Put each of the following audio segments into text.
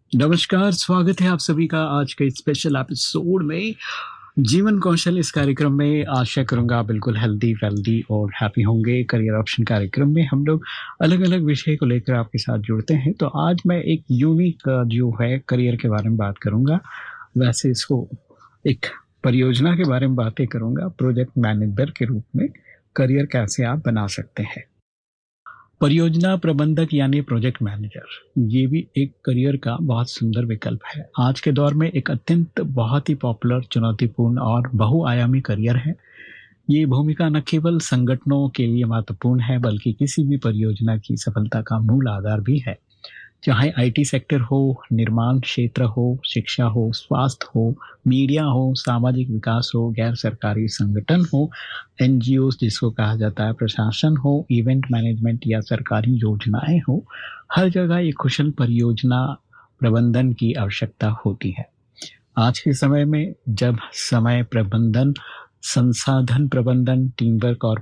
नमस्कार, स्वागत है आप सभी का आज के स्पेशल एपिसोड में। जीवन कौशल इस कार्यक्रम में आशा करूंगा आप बिल्कुल हेल्दी वेल्दी और हैप्पी होंगे। करियर ऑप्शन कार्यक्रम में हम लोग अलग अलग विषय को लेकर आपके साथ जुड़ते हैं। तो आज मैं एक यूनिक जो है करियर के बारे में बात करूंगा। वैसे इसको एक परियोजना के बारे में बातें करूंगा, प्रोजेक्ट मैनेजर के रूप में करियर कैसे आप बना सकते हैं। परियोजना प्रबंधक यानी प्रोजेक्ट मैनेजर ये भी एक करियर का बहुत सुंदर विकल्प है। आज के दौर में एक अत्यंत बहुत ही पॉपुलर, चुनौतीपूर्ण और बहुआयामी करियर है। ये भूमिका न केवल संगठनों के लिए महत्वपूर्ण है बल्कि किसी भी परियोजना की सफलता का मूल आधार भी है। चाहे आईटी सेक्टर हो, निर्माण क्षेत्र हो, शिक्षा हो, स्वास्थ्य हो, मीडिया हो, सामाजिक विकास हो, गैर सरकारी संगठन हो, एनजीओ जिसको कहा जाता है, प्रशासन हो, इवेंट मैनेजमेंट या सरकारी योजनाएं हो, हर जगह एक कुशल परियोजना प्रबंधन की आवश्यकता होती है। आज के समय में जब समय प्रबंधन, संसाधन प्रबंधन, टीम वर्क और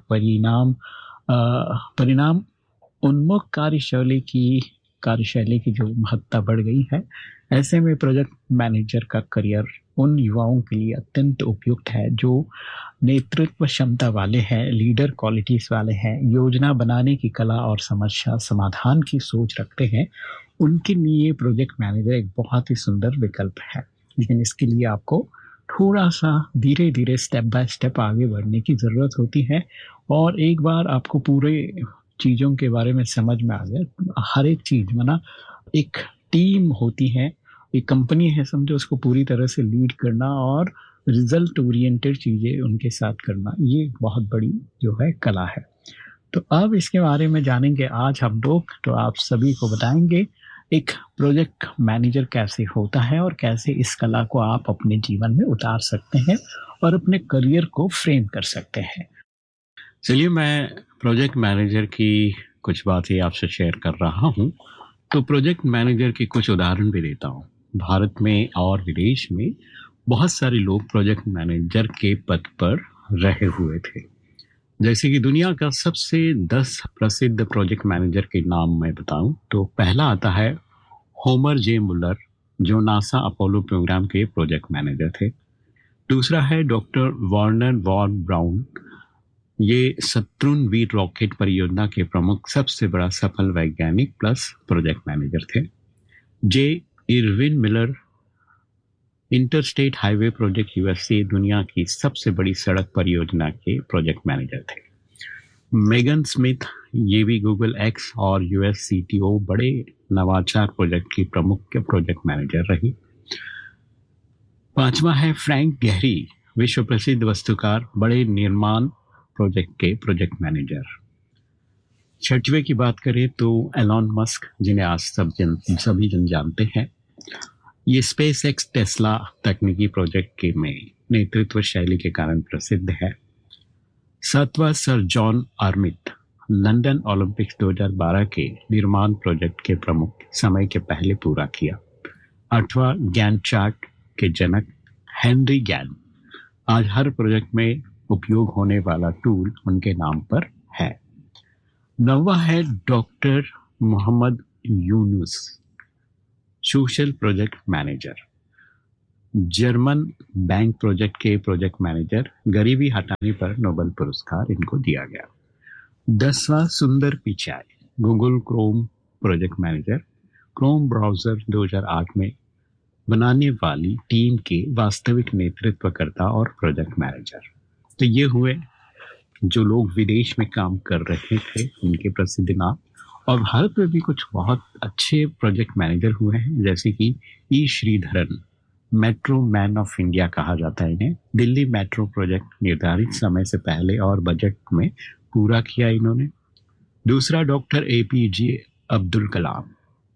परिणाम उन्मुख कार्यशैली की जो महत्ता बढ़ गई है, ऐसे में प्रोजेक्ट मैनेजर का करियर उन युवाओं के लिए अत्यंत उपयुक्त है जो नेतृत्व क्षमता वाले हैं, लीडर क्वालिटीज वाले हैं, योजना बनाने की कला और समस्या समाधान की सोच रखते हैं। उनके लिए प्रोजेक्ट मैनेजर एक बहुत ही सुंदर विकल्प है। लेकिन इसके लिए आपको थोड़ा सा धीरे धीरे स्टेप बाय स्टेप आगे बढ़ने की ज़रूरत होती है। और एक बार आपको पूरे चीज़ों के बारे में समझ में आ गया, हर एक चीज़ में ना एक टीम होती है, एक कंपनी है समझो, उसको पूरी तरह से लीड करना और रिजल्ट ओरिएंटेड चीज़ें उनके साथ करना, ये बहुत बड़ी जो है कला है। तो अब इसके बारे में जानेंगे आज हम लोग। तो आप सभी को बताएंगे एक प्रोजेक्ट मैनेजर कैसे होता है और कैसे इस कला को आप अपने जीवन में उतार सकते हैं और अपने करियर को फ्रेम कर सकते हैं। चलिए, मैं प्रोजेक्ट मैनेजर की कुछ बातें आपसे शेयर कर रहा हूँ। तो प्रोजेक्ट मैनेजर के कुछ उदाहरण भी देता हूँ। भारत में और विदेश में बहुत सारे लोग प्रोजेक्ट मैनेजर के पद पर रहे हुए थे। जैसे कि दुनिया का सबसे 10 प्रसिद्ध प्रोजेक्ट मैनेजर के नाम मैं बताऊं तो पहला आता है होमर जे मुलर, जो नासा अपोलो प्रोग्राम के प्रोजेक्ट मैनेजर थे। दूसरा है डॉक्टर वार्नर वॉन ब्राउन, ये शत्रुन वी रॉकेट परियोजना के प्रमुख सबसे बड़ा सफल वैज्ञानिक प्लस प्रोजेक्ट मैनेजर थे। जे Irwin Miller, interstate highway project USA दुनिया की सबसे बड़ी सड़क परियोजना के प्रोजेक्ट मैनेजर थे। मेगन स्मिथ, ये भी गूगल एक्स और यूएस सीटीओ बड़े नवाचार प्रोजेक्ट की प्रमुख प्रोजेक्ट मैनेजर रही। पांचवा है फ्रैंक गहरी, विश्व प्रसिद्ध वस्तुकार, बड़े निर्माण प्रोजेक्ट के प्रोजेक्ट मैनेजर। छठवें की बात करें तो एलॉन मस्क, जिन्हें आज सभी जन जानते हैं। ये स्पेस एक्स टेस्ला तकनीकी प्रोजेक्ट के में नेतृत्व शैली के कारण प्रसिद्ध है। सातवां सर जॉन आर्मिथ, लंदन ओलंपिक्स 2012 के निर्माण प्रोजेक्ट के प्रमुख, समय के पहले पूरा किया। आठवां गैन चार्ट के जनक हेनरी गैन, आज हर प्रोजेक्ट में उपयोग होने वाला टूल उनके नाम पर है। नौवां है doctor Mohammad Yunus, social project manager, German bank project के प्रोजेक्ट मैनेजर, गरीबी हटाने पर नोबेल पुरस्कार इनको दिया गया। 10वां सुंदर Pichai, Google Chrome project manager, Chrome browser 2008 में बनाने वाली टीम के वास्तविक नेतृत्वकर्ता और प्रोजेक्ट मैनेजर। तो ये हुए जो लोग विदेश में काम कर रहे थे, उनके प्रसिद्ध नाम। और भारत में भी कुछ बहुत अच्छे प्रोजेक्ट मैनेजर हुए हैं, जैसे कि ई Sreedharan, metro man of India कहा जाता है इन्हें। दिल्ली मेट्रो प्रोजेक्ट निर्धारित समय से पहले और बजट में पूरा किया इन्होंने। दूसरा doctor APJ Abdul Kalam,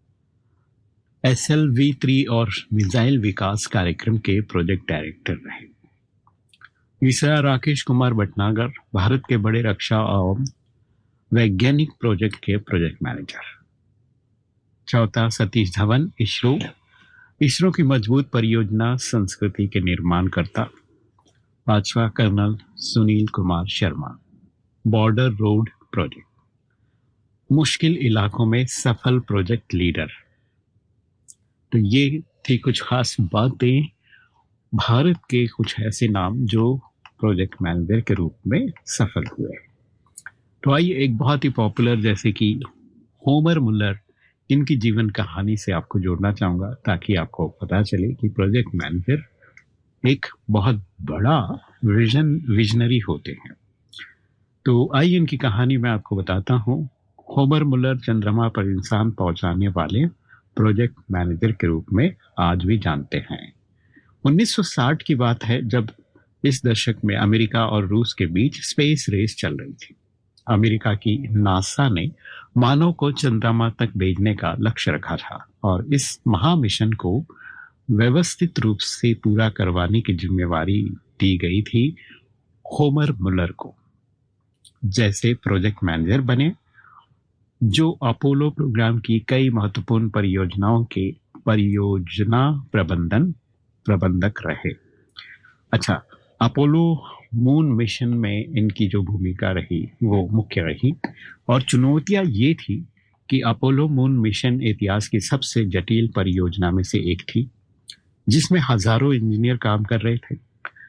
SLV-3 और मिसाइल विकास कार्यक्रम के प्रोजेक्ट डायरेक्टर रहे। तीसरा राकेश कुमार भटनागर, भारत के बड़े रक्षा और वैज्ञानिक प्रोजेक्ट के प्रोजेक्ट मैनेजर। चौथा सतीश धवन, इसरो की मजबूत परियोजना संस्कृति के निर्माण करता। पांचवा colonel Sunil Kumar Sharma, border road project, मुश्किल इलाकों में सफल प्रोजेक्ट लीडर। तो ये थी कुछ खास बातें, भारत के कुछ ऐसे नाम जो प्रोजेक्ट मैनेजर के रूप में सफल हुए। तो आइए एक बहुत ही पॉपुलर जैसे कि होमर मुलर, इनकी जीवन कहानी से आपको जोड़ना चाहूंगा ताकि आपको पता चले कि प्रोजेक्ट मैनेजर एक बहुत बड़ा विजनरी होते हैं। तो आइए इनकी कहानी मैं आपको बताता हूँ। होमर मुलर चंद्रमा पर इंसान पहुंचाने वाले प्रोजेक्ट मैनेजर के रूप में आज भी जानते हैं। 1960 की बात है जब इस दशक में अमेरिका और रूस के बीच स्पेस रेस चल रही थी। अमेरिका की नासा ने मानव को चंद्रमा तक भेजने का लक्ष्य रखा था और इस महामिशन को व्यवस्थित रूप से पूरा करवाने की जिम्मेवारी दी गई थी होमर मुलर को। जैसे प्रोजेक्ट मैनेजर बने जो अपोलो प्रोग्राम की कई महत्वपूर्ण परियोजनाओं के परियोजना प्रबंधक रहे। अच्छा, अपोलो मून मिशन में इनकी जो भूमिका रही वो मुख्य रही और चुनौतियां ये थी कि अपोलो मून मिशन इतिहास की सबसे जटिल परियोजना में से एक थी जिसमें हजारों इंजीनियर काम कर रहे थे।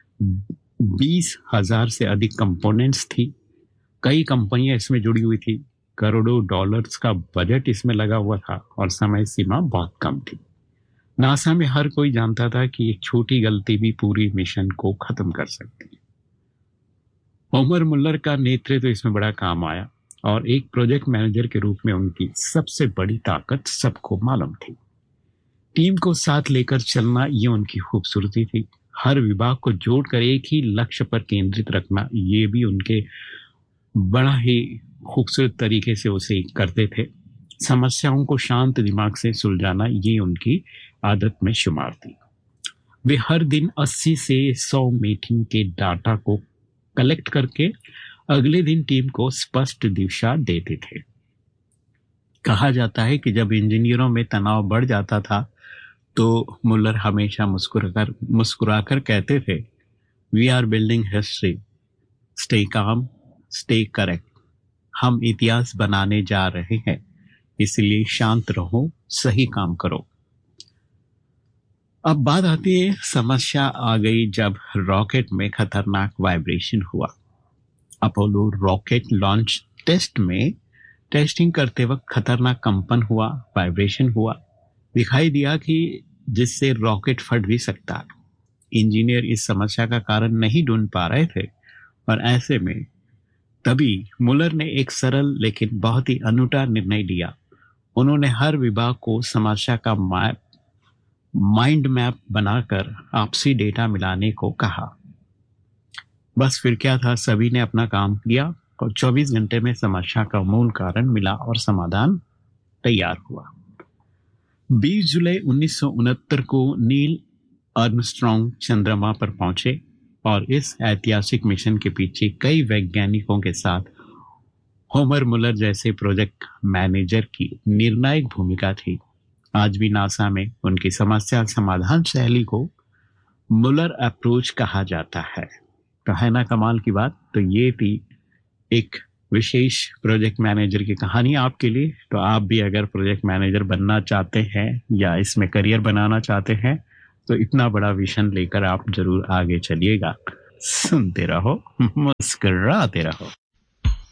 20,000 से अधिक कंपोनेंट्स थी, कई कंपनियां इसमें जुड़ी हुई थी, करोड़ों डॉलर्स का बजट इसमें लगा हुआ था और समय सीमा बहुत कम थी। नासा में हर कोई जानता था कि एक छोटी गलती भी पूरी मिशन को खत्म कर सकती है। होमर मुलर का नेतृत्व इसमें बड़ा काम आया और एक प्रोजेक्ट मैनेजर के रूप में उनकी सबसे बड़ी ताकत सबको मालूम थी। टीम को साथ लेकर चलना ये उनकी खूबसूरती थी। हर विभाग को जोड़कर एक ही लक्ष्य पर केंद्रित रखना ये भी उनके बड़ा ही खूबसूरत तरीके से उसे करते थे। समस्याओं को शांत दिमाग से सुलझाना ये उनकी आदत में शुमार थी। वे हर दिन 80 से 100 मीटिंग के डाटा को कलेक्ट करके अगले दिन टीम को स्पष्ट दिशा देते थे। कहा जाता है कि जब इंजीनियरों में तनाव बढ़ जाता था तो मुलर हमेशा मुस्कुराकर कहते थे, we are building history, stay calm, stay correct. हम इतिहास बनाने जा रहे हैं, इसलिए शांत रहो, सही काम करो। अब बात आती है, समस्या आ गई जब रॉकेट में खतरनाक वाइब्रेशन हुआ। अपोलो रॉकेट लॉन्च टेस्ट में टेस्टिंग करते वक्त खतरनाक कंपन हुआ, वाइब्रेशन हुआ, दिखाई दिया कि जिससे रॉकेट फट भी सकता है। इंजीनियर इस समस्या का कारण नहीं ढूंढ पा रहे थे और ऐसे में तभी मुलर ने एक सरल लेकिन बहुत ही अनूठा निर्णय लिया। उन्होंने हर विभाग को समस्या का माइंड मैप बनाकर आपसी डेटा मिलाने को कहा। बस फिर क्या था, सभी ने अपना काम किया और 24 घंटे में समस्या का मूल कारण मिला और समाधान तैयार हुआ। 20 जुलाई 1969 को नील आर्मस्ट्रॉन्ग चंद्रमा पर पहुंचे और इस ऐतिहासिक मिशन के पीछे कई वैज्ञानिकों के साथ होमर मुलर जैसे प्रोजेक्ट मैनेजर की निर्णायक भूमिका थी। आज भी नासा में उनकी समस्या समाधान शैली को मुलर अप्रोच कहा जाता है। तो है ना कमाल की बात। तो ये थी एक विशेष प्रोजेक्ट मैनेजर की कहानी आपके लिए। तो आप भी अगर प्रोजेक्ट मैनेजर बनना चाहते हैं या इसमें करियर बनाना चाहते हैं तो इतना बड़ा विजन लेकर आप जरूर आगे चलिएगा। सुनते रहो, मुस्कुराते रहो।